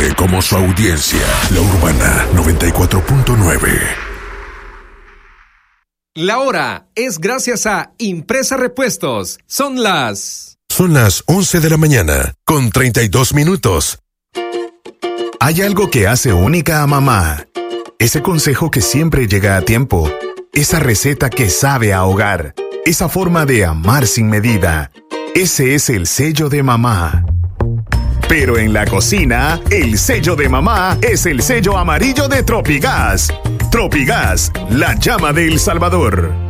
grande como su audiencia. La Urbana 94.9. La hora es gracias a Impresa Repuestos. Son las 11 de la mañana, con 32 minutos. Hay algo que hace única a mamá. Ese consejo que siempre llega a tiempo. Esa receta que sabe a hogar. Esa forma de amar sin medida. Ese es el sello de mamá. Pero en la cocina, el sello de mamá es el sello amarillo de Tropigas. Tropigas, la llama de El Salvador.